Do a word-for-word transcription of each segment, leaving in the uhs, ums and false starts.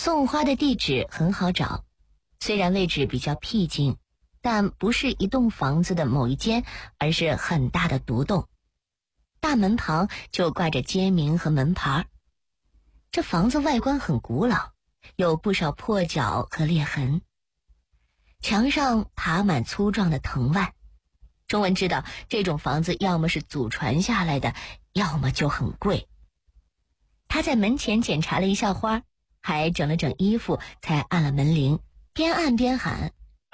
送花的地址很好找，虽然位置比较僻静，但不是一栋房子的某一间，而是很大的独栋。大门旁就挂着街名和门牌。这房子外观很古老，有不少破角和裂痕，墙上爬满粗壮的藤蔓。钟文知道这种房子要么是祖传下来的，要么就很贵。他在门前检查了一下花，还整了整衣服，才按了门铃，边按边喊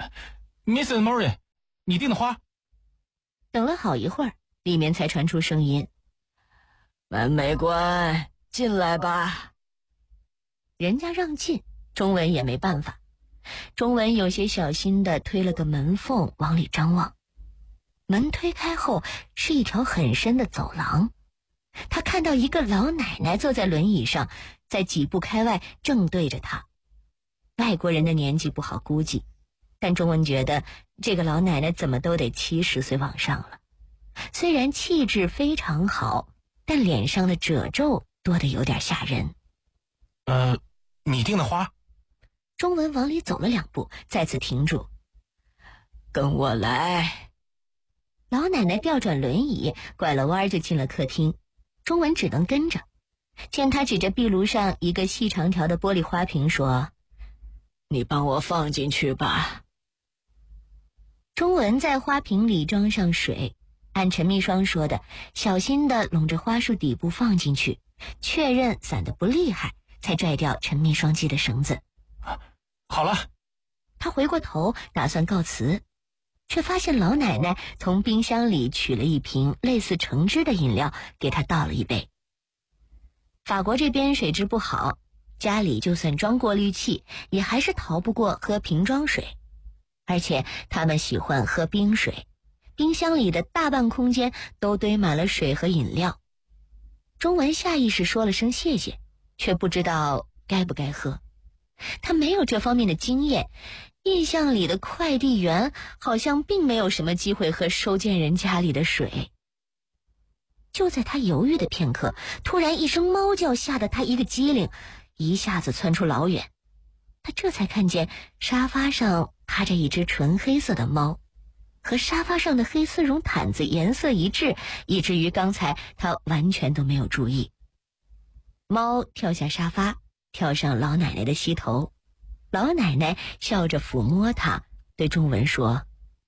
missus Murray， 你订的花。 等了好一会儿，里面才传出声音： 门没关，进来吧。 人家让进，钟文也没办法。钟文有些小心地推了个门缝，往里张望。门推开后是一条很深的走廊，他看到一个老奶奶坐在轮椅上，在几步开外正对着他。外国人的年纪不好估计，但钟文觉得这个老奶奶怎么都得七十岁往上了。虽然气质非常好，但脸上的褶皱多得有点吓人。 呃，你订的花？ 钟文往里走了两步，再次停住。 跟我来。 老奶奶调转轮椅，拐了弯就进了客厅。钟文只能跟着。见她指着壁炉上一个细长条的玻璃花瓶说： 你帮我放进去吧。 钟文在花瓶里装上水，按陈秘霜说的，小心地拢着花束底部放进去，确认散得不厉害，才拽掉陈秘霜系的绳子。 好了。 他回过头打算告辞，却发现老奶奶从冰箱里取了一瓶类似橙汁的饮料，给他倒了一杯。法国这边水质不好，家里就算装过滤器，也还是逃不过喝瓶装水。而且他们喜欢喝冰水，冰箱里的大半空间都堆满了水和饮料。钟文下意识说了声谢谢，却不知道该不该喝。他没有这方面的经验，印象里的快递员好像并没有什么机会喝收件人家里的水。就在他犹豫的片刻，突然一声猫叫吓得他一个机灵，一下子窜出老远。他这才看见沙发上趴着一只纯黑色的猫，和沙发上的黑丝绒毯子颜色一致，以至于刚才他完全都没有注意。猫跳下沙发，跳上老奶奶的膝头，老奶奶笑着抚摸它，对钟文说：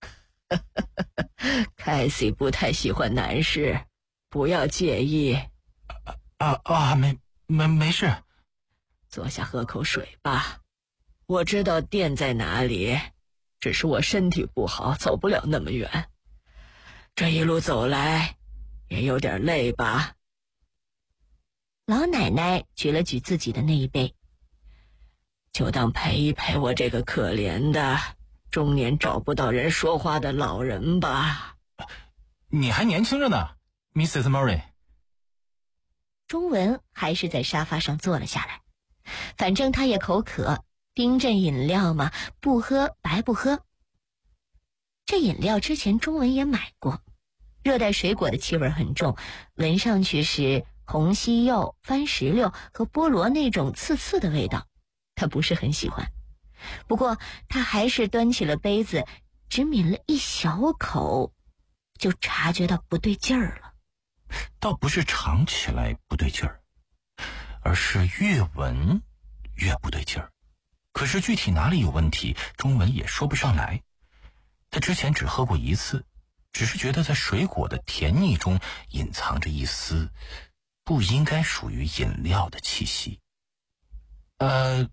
凯西不太喜欢男士，不要介意。 啊啊，没没没事。 坐下喝口水吧。我知道店在哪里，只是我身体不好，走不了那么远。这一路走来也有点累吧。 老奶奶举了举自己的那一杯， 就当陪一陪我这个可怜的中年找不到人说话的老人吧。 你还年轻着呢 missus Murray。 钟文还是在沙发上坐了下来，反正他也口渴，冰镇饮料嘛，不喝白不喝。这饮料之前钟文也买过，热带水果的气味很重，闻上去是红西柚、番石榴和菠萝那种刺刺的味道，他不是很喜欢。不过他还是端起了杯子，只抿了一小口，就察觉到不对劲儿了。 倒不是尝起来不对劲儿，而是越闻越不对劲儿。可是具体哪里有问题，钟文也说不上来。他之前只喝过一次，只是觉得在水果的甜腻中隐藏着一丝不应该属于饮料的气息。呃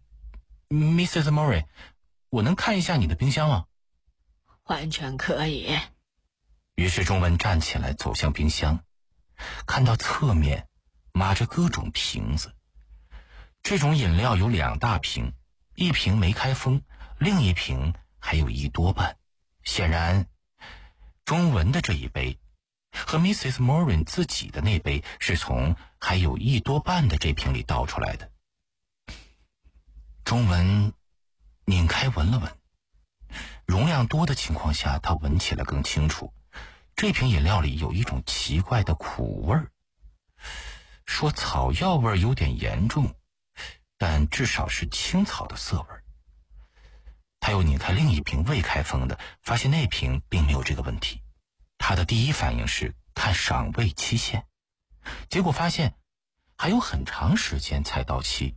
missus Murray， 我能看一下你的冰箱吗？ 完全可以。 于是钟文站起来走向冰箱，看到侧面码着各种瓶子。这种饮料有两大瓶，一瓶没开封，另一瓶还有一多半。显然钟文的这一杯和 missus Murray 自己的那杯是从还有一多半的这瓶里倒出来的。钟文拧开闻了闻，容量多的情况下他闻起来更清楚，这瓶饮料里有一种奇怪的苦味儿，说草药味有点严重， 但至少是青草的涩味。他又拧开另一瓶未开封的，发现那瓶并没有这个问题。他的第一反应是看赏味期限，结果发现还有很长时间才到期。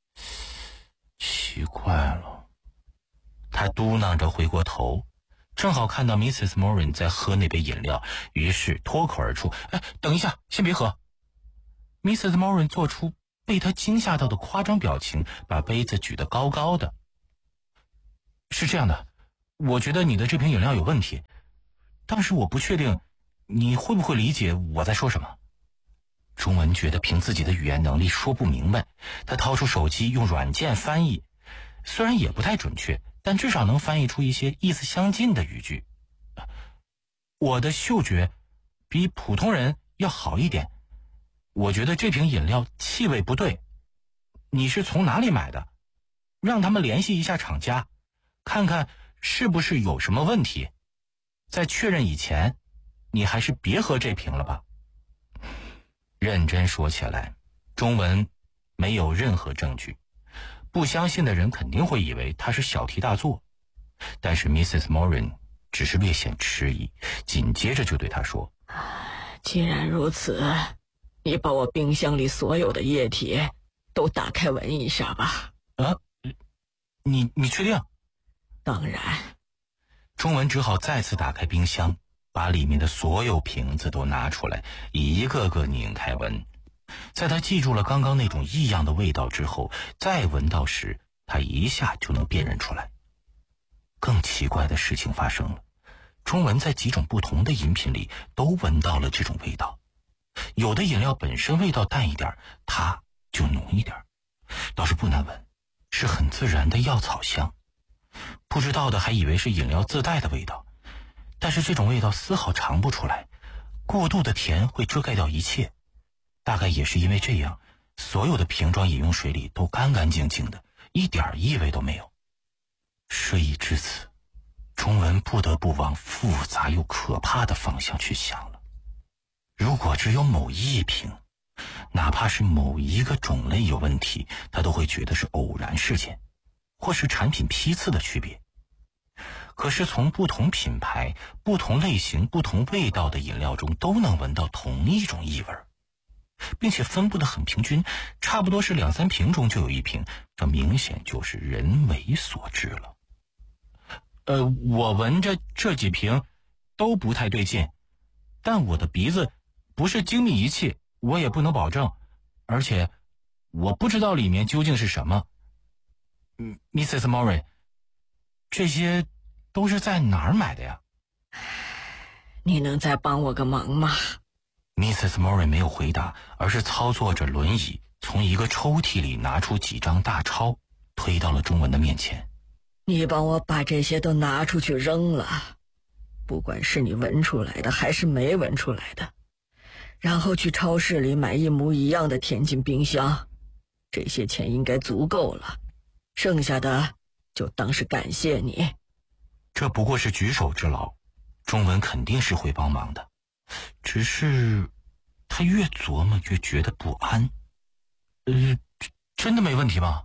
奇怪了，他嘟囔着回过头，正好看到 Missus Moran 在喝那杯饮料，于是脱口而出：哎，等一下，先别喝。Missus Moran 做出被他惊吓到的夸张表情，把杯子举得高高的。是这样的，我觉得你的这瓶饮料有问题，但是我不确定你会不会理解我在说什么。钟文觉得凭自己的语言能力说不明白，他掏出手机用软件翻译，虽然也不太准确，但至少能翻译出一些意思相近的语句。我的嗅觉比普通人要好一点，我觉得这瓶饮料气味不对，你是从哪里买的？让他们联系一下厂家，看看是不是有什么问题。在确认以前，你还是别喝这瓶了吧。认真说起来，钟文没有任何证据，不相信的人肯定会以为他是小题大做。但是 Missus Moran 只是略显迟疑，紧接着就对他说： 既然如此，你把我冰箱里所有的液体都打开闻一下吧。 啊，你你确定？ 当然。 钟文只好再次打开冰箱，把里面的所有瓶子都拿出来，一个个拧开闻。在他记住了刚刚那种异样的味道之后，再闻到时，他一下就能辨认出来。更奇怪的事情发生了，钟文在几种不同的饮品里都闻到了这种味道。有的饮料本身味道淡一点，它就浓一点，倒是不难闻，是很自然的药草香。不知道的还以为是饮料自带的味道，但是这种味道丝毫尝不出来，过度的甜会遮盖掉一切。大概也是因为这样，所有的瓶装饮用水里都干干净净的，一点异味都没有。事已至此，钟文不得不往复杂又可怕的方向去想了。如果只有某一瓶，哪怕是某一个种类有问题，他都会觉得是偶然事件，或是产品批次的区别。可是从不同品牌、不同类型、不同味道的饮料中都能闻到同一种异味，并且分布得很平均，差不多是两三瓶中就有一瓶，这明显就是人为所致了。呃，我闻着这几瓶都不太对劲，但我的鼻子不是精密仪器，我也不能保证，而且我不知道里面究竟是什么。嗯 ，Missus Moran， 这些都是在哪儿买的呀？ 你能再帮我个忙吗？ Missus Moran 没有回答，而是操作着轮椅从一个抽屉里拿出几张大钞，推到了钟文的面前。 你帮我把这些都拿出去扔了，不管是你闻出来的还是没闻出来的，然后去超市里买一模一样的填进冰箱，这些钱应该足够了，剩下的就当是感谢你。 这不过是举手之劳，钟文肯定是会帮忙的，只是他越琢磨越觉得不安。呃，真的没问题吗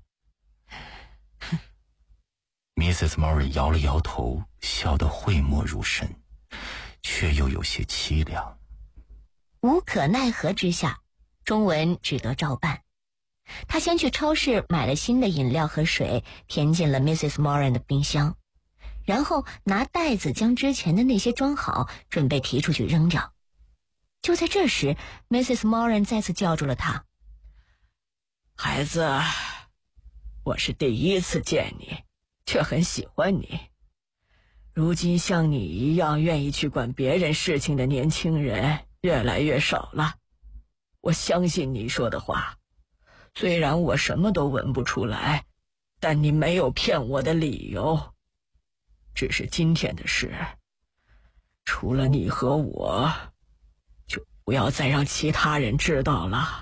？Missus Moran 摇了摇头，笑得讳莫如深，却又有些凄凉。 无可奈何之下，钟文只得照办。他先去超市买了新的饮料和水，填进了 Missus Moran 的冰箱，然后拿袋子将之前的那些装好，准备提出去扔掉。就在这时 Missus Moran 再次叫住了他。 孩子，我是第一次见你，却很喜欢你。如今像你一样愿意去管别人事情的年轻人越来越少了。我相信你说的话，虽然我什么都闻不出来，但你没有骗我的理由。只是今天的事，除了你和我，就不要再让其他人知道了。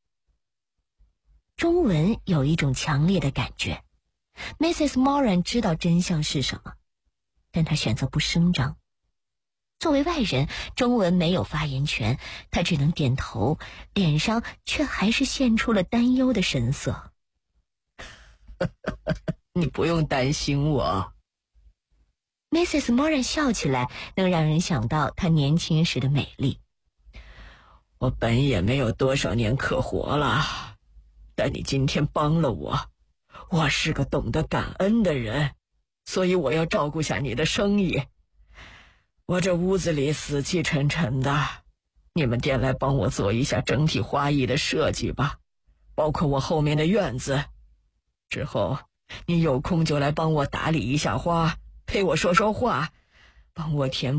钟文有一种强烈的感觉， Missus Moran 知道真相是什么，但他选择不声张。作为外人，钟文没有发言权，他只能点头，脸上却还是现出了担忧的神色。 你不用担心我。 missus Moran 笑起来，能让人想到她年轻时的美丽。 我本也没有多少年可活了，但你今天帮了我，我是个懂得感恩的人，所以我要照顾下你的生意。我这屋子里死气沉沉的，你们店来帮我做一下整体花艺的设计吧，包括我后面的院子。之后你有空就来帮我打理一下花，陪我说说话，帮我填